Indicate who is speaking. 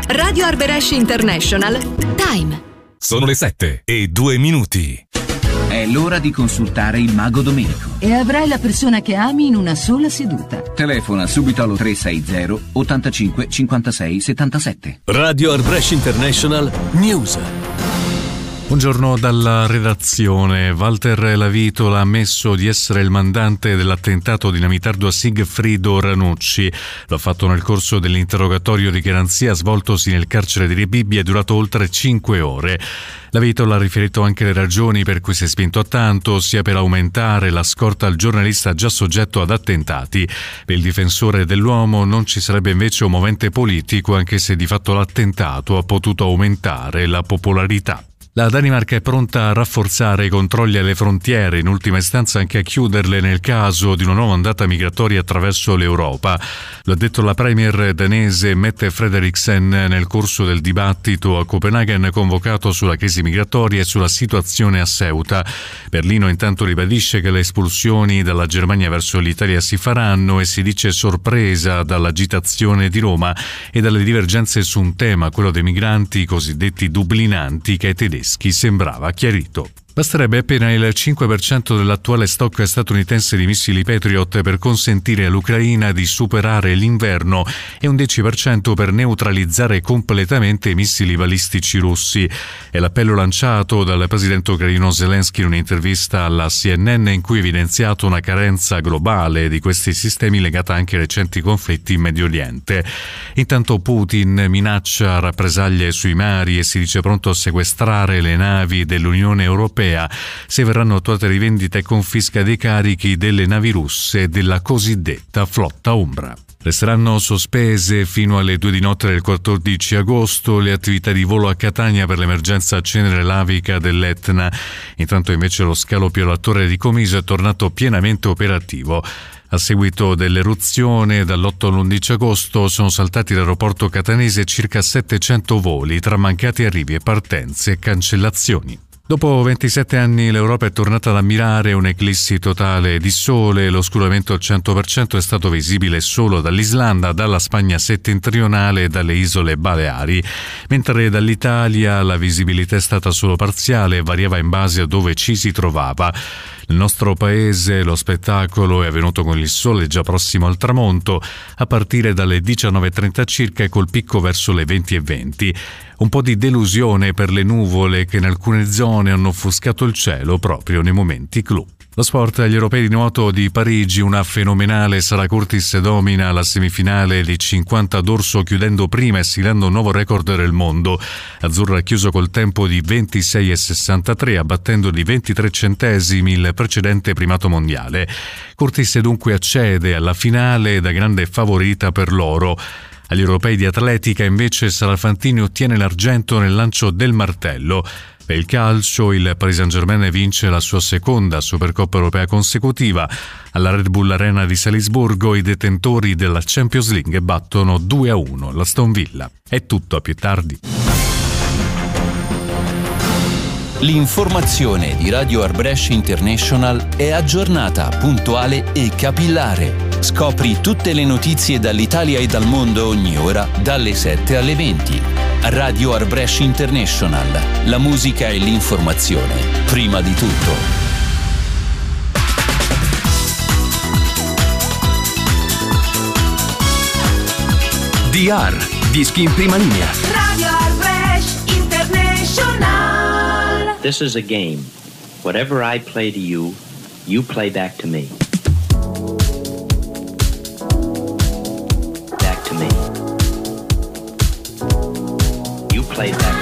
Speaker 1: Radio Arbëresh International. Time.
Speaker 2: Sono le 7:02.
Speaker 3: È l'ora di consultare il Mago Domenico.
Speaker 4: E avrai la persona che ami in una sola seduta.
Speaker 3: Telefona subito allo 360 85 56 77.
Speaker 2: Radio Arbëresh International News.
Speaker 5: Buongiorno dalla redazione. Walter Lavitola ha ammesso di essere il mandante dell'attentato dinamitardo a Sigfrido Ranucci. Lo ha fatto nel corso dell'interrogatorio di garanzia svoltosi nel carcere di Rebibbia, è durato oltre 5 ore. Lavitola ha riferito anche le ragioni per cui si è spinto a tanto, sia per aumentare la scorta al giornalista già soggetto ad attentati. Per il difensore dell'uomo non ci sarebbe invece un movente politico, anche se di fatto l'attentato ha potuto aumentare la popolarità. La Danimarca è pronta a rafforzare i controlli alle frontiere, in ultima istanza anche a chiuderle nel caso di una nuova ondata migratoria attraverso l'Europa. Lo ha detto la premier danese Mette Frederiksen nel corso del dibattito a Copenaghen convocato sulla crisi migratoria e sulla situazione a Ceuta. Berlino intanto ribadisce che le espulsioni dalla Germania verso l'Italia si faranno e si dice sorpresa dall'agitazione di Roma e dalle divergenze su un tema, quello dei migranti cosiddetti dublinanti, che ai tedeschi sembrava chiarito. Basterebbe appena il 5% dell'attuale stock statunitense di missili Patriot per consentire all'Ucraina di superare l'inverno e un 10% per neutralizzare completamente i missili balistici russi. È l'appello lanciato dal presidente ucraino Zelensky in un'intervista alla CNN, in cui ha evidenziato una carenza globale di questi sistemi legata anche ai recenti conflitti in Medio Oriente. Intanto Putin minaccia rappresaglie sui mari e si dice pronto a sequestrare le navi dell'Unione Europea se verranno attuate rivendite e confisca dei carichi delle navi russe della cosiddetta flotta ombra. Resteranno sospese fino alle 2 di notte del 14 agosto le attività di volo a Catania per l'emergenza cenere lavica dell'Etna. Intanto invece lo scalo Piolatore di Comiso è tornato pienamente operativo. A seguito dell'eruzione, dall'8 all'11 agosto sono saltati l'aeroporto catanese circa 700 voli tra mancati arrivi e partenze e cancellazioni. Dopo 27 anni l'Europa è tornata ad ammirare un'eclissi totale di sole. L'oscuramento al 100% è stato visibile solo dall'Islanda, dalla Spagna settentrionale e dalle isole Baleari, mentre dall'Italia la visibilità è stata solo parziale e variava in base a dove ci si trovava. Nel nostro paese lo spettacolo è avvenuto con il sole già prossimo al tramonto, a partire dalle 19:30 circa e col picco verso le 20:20. Un po' di delusione per le nuvole che in alcune zone hanno offuscato il cielo proprio nei momenti clou. Lo sport agli europei di nuoto di Parigi, una fenomenale Sara Curtis domina la semifinale di 50 d'orso chiudendo prima e siglando un nuovo record del mondo. Azzurra ha chiuso col tempo di 26,63 abbattendo di 23 centesimi il precedente primato mondiale. Curtis dunque accede alla finale da grande favorita per l'oro. Agli europei di atletica invece Sara Fantini ottiene l'argento nel lancio del martello. Per il calcio il Paris Saint-Germain vince la sua seconda Supercoppa europea consecutiva. Alla Red Bull Arena di Salisburgo i detentori della Champions League battono 2-1 l'Aston Villa. È tutto, a più tardi.
Speaker 6: L'informazione di Radio Arbëresh International è aggiornata, puntuale e capillare. Scopri tutte le notizie dall'Italia e dal mondo ogni ora, dalle 7 alle 20. Radio Arbëresh International. La musica e l'informazione, prima di tutto.
Speaker 2: DR, dischi in prima linea.
Speaker 7: Radio Arbëresh International.
Speaker 8: This is a game. Whatever I play to you, you play back to me. Back to me. You play back